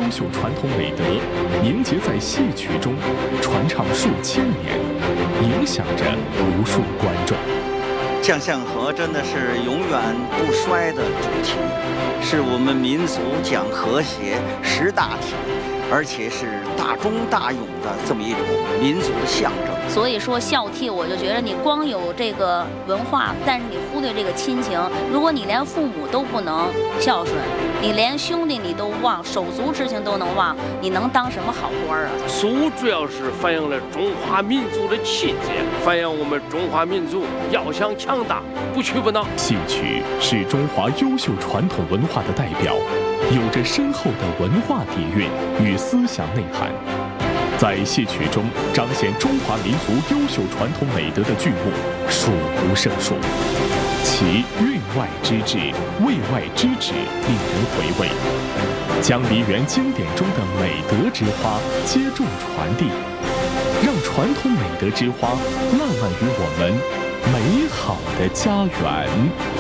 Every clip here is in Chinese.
秀传统美德凝结在戏曲中，传唱数千年，影响着无数观众。 将相和真的是永远不衰的主题，是我们民族讲和谐识大体，而且是大忠大勇的这么一种民族的象征。 所以说孝悌，我就觉得你光有这个文化，但是你忽略这个亲情。如果你连父母都不能孝顺，你连兄弟你都忘，手足之情都能忘，你能当什么好官啊？ 俗主要是反映了中华民族的气节，反映我们中华民族要想强大，不屈不挠。 戏曲是中华优秀传统文化的代表，有着深厚的文化底蕴与思想内涵。在戏曲中彰显中华民族优秀传统美德的剧目数不胜数，其韵外之至、味外之旨令人回味，将梨园经典中的美德之花接种传递，让传统美德之花烂漫于我们美好的家园。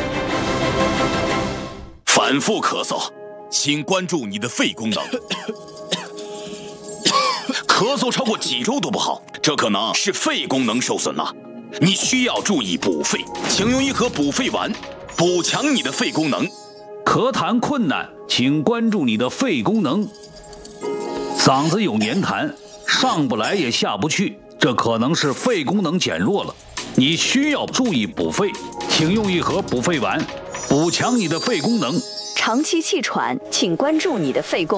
反复咳嗽，请关注你的肺功能。咳嗽超过几周都不好，这可能是肺功能受损了。你需要注意补肺，请用一盒补肺丸，补强你的肺功能。 咳痰困难，请关注你的肺功能。嗓子有黏痰，上不来也下不去，这可能是肺功能减弱了。你需要注意补肺，请用一盒补肺丸，补强你的肺功能。 长期气喘，请关注你的肺功能。